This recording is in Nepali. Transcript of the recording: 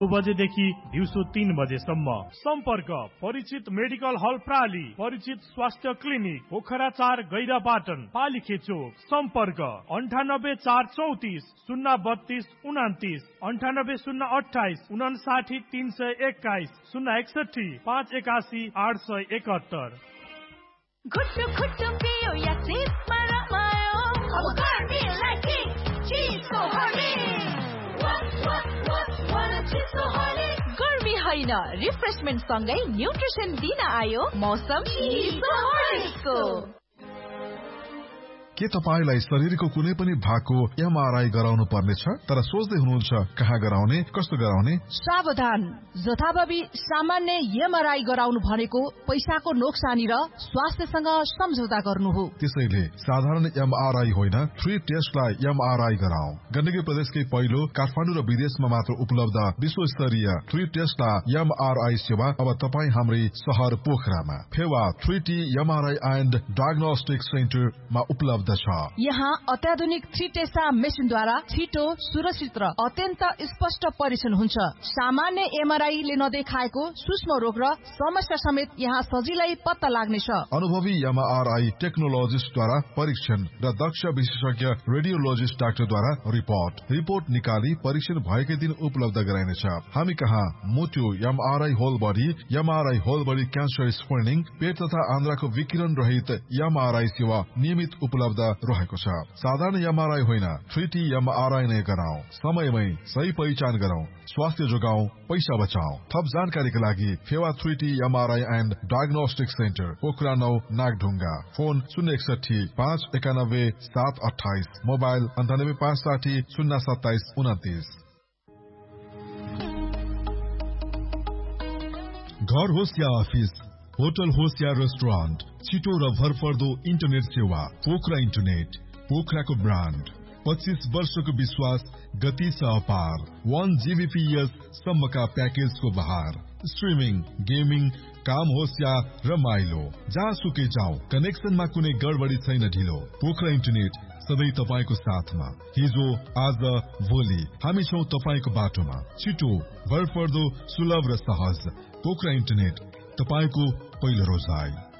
बजेदेखि दिउँसो 3 बजेसम्म। सम्पर्क परिचित मेडिकल हल प्राली, परिचित स्वास्थ्य क्लिनिक पोखरा 4 गैरापाटन पालिखे चोक। सम्पर्क 98 434 032 29, 98 028 59 321, 061 581 871। घुट्टु घुट्टु पियो या चिप्समा रमायो, अब गर्मीलाई किक चिसो गर्मी होइन, रिफ्रेशमेन्ट सँगै न्युट्रिसन दिन आयो मौसम चिसो हर्लिक्सको। के तपाईलाई शरीरको कुनै पनि भागको एमआरआई गराउनु पर्नेछ तर सोच्दै हुनुहुन्छ कहाँ गराउने, कस्तो गराउने? सावधान, जथाभावी सामान्य एमआरआई गराउनु भनेको पैसाको नोक्सानी र स्वास्थ्यसँग सम्झौता गर्नु हो। त्यसैले साधारण एमआरआई होइन, फ्री टेस्टलाई एमआरआई गराऊ। गण्डकी प्रदेशकै पहिलो काठमाडौँ र विदेशमा मात्र उपलब्ध विश्वस्तरीय फ्री टेस्टलाई एमआरआई सेवा अब तपाई हाम्रै शहर पोखरामा Phewa 3T MRI and diagnostic सेन्टरमा उपलब्ध छ। यहाँ अत्याधुनिक 3 टेस्टा मेसिनद्वारा छिटो, सुरक्षित र अत्यन्त स्पष्ट परीक्षण हुन्छ। सामान्य एमआरआईले नदेखाएको सूक्ष्म रोग र समस्या समेत यहाँ सजिलै पत्ता लाग्नेछ। अनुभवी एमआरआई टेक्नोलोजिस्टद्वारा परीक्षण र दक्ष विशेषज्ञ रेडियोलोजिस्ट डाक्टरद्वारा रिपोर्ट निकाली परीक्षण भएकै दिन उपलब्ध गराइनेछ। हामी कहाँ मोटो MRI whole body, MRI whole body cancer screening, पेट तथा आन्द्राको विकिरण रहित एमआरआई सेवा नियमित उपलब्ध रहेको छ। साधारण एमआरआई होइन, 3T एमआरआई नै गराऊ। समयमै सही पहिचान गराऊ, स्वास्थ्य जोगाऊ, पैसा बचाऊ। थप जानकारीका लागि Phewa 3T MRI and diagnostic centre Pokhara 9 Nagdhunga. Phone 061 591 728, mobile 98 560 027 29। घर होस् या अफिस, होटल होस् या रेस्टुरेन्ट, छिटो र भरपर्दो इन्टरनेट सेवा पोखरा इन्टरनेट, पोखराको ब्रान्ड। 25 वर्षको विश्वास, गति छ अपार। 1 Gbps सम्मका प्याकेजको बहार। स्ट्रिमिङ, गेमिङ, काम होस् या रमाइलो, जहाँसुकै जाऊ, कनेक्सनमा कुनै गडबडी छैन ढिलो। पोखरा इन्टरनेट सधैँ तपाईको साथमा, हिजो आज भोलि हामी छौं तपाईको बाटोमा। छिटो, भरपर्दो, सुलभ र सहज। पोखरा इन्टरनेट, तपाईको पहिलो रोजाइ।